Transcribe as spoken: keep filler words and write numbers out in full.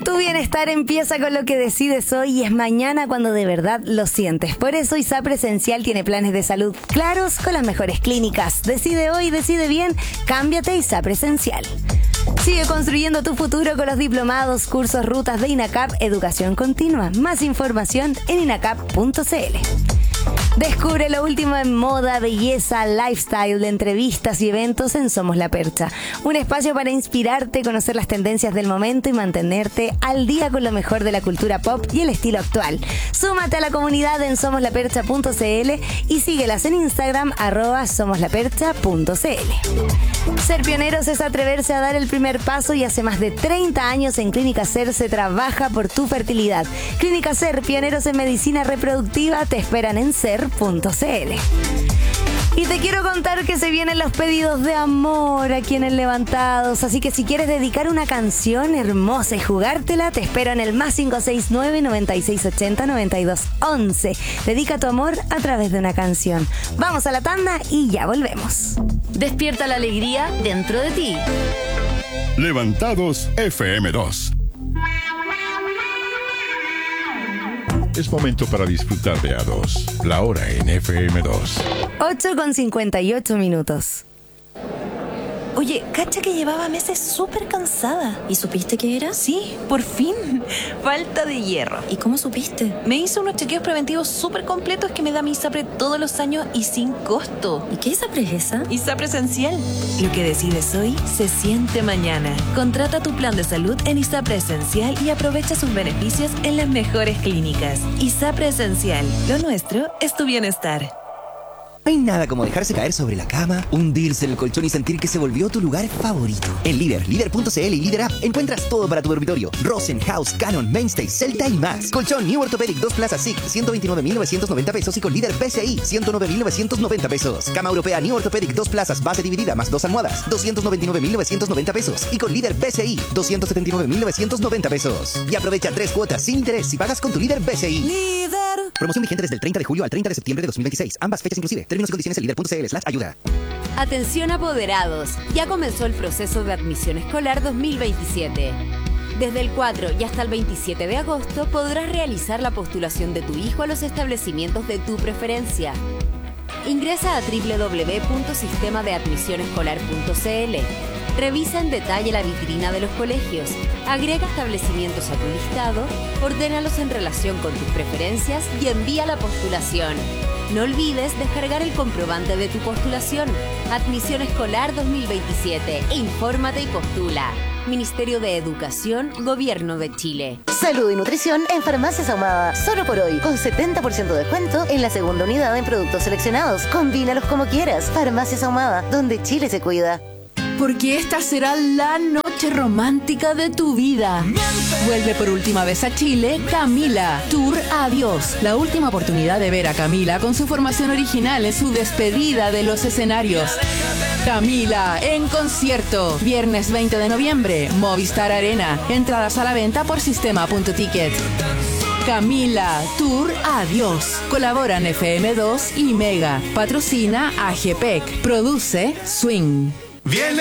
Tu bienestar empieza con lo que decides hoy y es mañana cuando de verdad lo sientes. Por eso ISAPRE Esencial tiene planes de salud claros con las mejores clínicas. Decide hoy, decide bien, cámbiate a ISAPRE Esencial. Sigue construyendo tu futuro con los diplomados, cursos, rutas de INACAP, educación continua. Más información en inacap punto cl. Descubre lo último en moda, belleza, lifestyle, de entrevistas y eventos en Somos La Percha. Un espacio para inspirarte, conocer las tendencias del momento y mantenerte al día con lo mejor de la cultura pop y el estilo actual. Súmate a la comunidad en somos la percha punto cl y síguelas en Instagram, arroba somos la percha punto cl. Ser pioneros es atreverse a dar el primer paso y hace más de treinta años en Clínica Ser se trabaja por tu fertilidad. Clínica Ser, pioneros en medicina reproductiva, te esperan en ser punto cl. Y te quiero contar que se vienen los pedidos de amor aquí en el Levantados, así que si quieres dedicar una canción hermosa y jugártela, te espero en el más cinco seis nueve, noventa y seis ochenta, noventa y dos once. Dedica tu amor a través de una canción. Vamos a la tanda y ya volvemos. Despierta la alegría dentro de ti. Levantados F M dos. Es momento para disfrutar de A dos. La hora en F M dos. ocho con cincuenta y ocho minutos. Oye, cacha que llevaba meses súper cansada. ¿Y supiste qué era? Sí, por fin. Falta de hierro. ¿Y cómo supiste? Me hice unos chequeos preventivos súper completos que me da mi ISAPRE todos los años y sin costo. ¿Y qué ISAPRE es esa? ISAPRE Esencial. Lo que decides hoy se siente mañana. Contrata tu plan de salud en ISAPRE Esencial y aprovecha sus beneficios en las mejores clínicas. ISAPRE Esencial. Lo nuestro es tu bienestar. No hay nada como dejarse caer sobre la cama, hundirse en el colchón y sentir que se volvió tu lugar favorito. En Líder, líder punto cl y Líder App encuentras todo para tu dormitorio. Rosen, House, Canon, Mainstay, Celta y más. Colchón New Orthopedic dos plazas S I C, ciento veintinueve mil novecientos noventa pesos y con Líder P C I, ciento nueve mil novecientos noventa pesos. Cama europea New Orthopedic dos plazas, base dividida más dos almohadas, doscientos noventa y nueve mil novecientos noventa pesos. Y con Líder P C I, doscientos setenta y nueve mil novecientos noventa pesos. Y aprovecha tres cuotas sin interés si pagas con tu Líder P C I. Líder. Promoción vigente desde el treinta de julio al treinta de septiembre de dos mil veintiséis. Ambas fechas inclusive. Términos y condiciones en líder punto cl slash ayuda. Atención apoderados, ya comenzó el proceso de admisión escolar dos mil veintisiete. Desde el cuatro y hasta el veintisiete de agosto podrás realizar la postulación de tu hijo a los establecimientos de tu preferencia. Ingresa a doble u doble u doble u punto sistema de admisión escolar punto cl. Revisa en detalle la vitrina de los colegios, agrega establecimientos a tu listado, ordénalos en relación con tus preferencias y envía la postulación. No olvides descargar el comprobante de tu postulación. Admisión Escolar dos mil veintisiete. Infórmate y postula. Ministerio de Educación, Gobierno de Chile. Salud y nutrición en Farmacias Ahumada. Solo por hoy, con setenta por ciento de descuento en la segunda unidad en productos seleccionados. Combínalos como quieras. Farmacias Ahumada, donde Chile se cuida. Porque esta será la noche romántica de tu vida. Vuelve por última vez a Chile Camila, Tour Adiós. La última oportunidad de ver a Camila con su formación original en su despedida de los escenarios. Camila en concierto. Viernes veinte de noviembre, Movistar Arena. Entradas a la venta por sistema punto ticket. Camila, Tour Adiós. Colaboran F M dos y Mega. Patrocina A G P E C. Produce Swing. Viene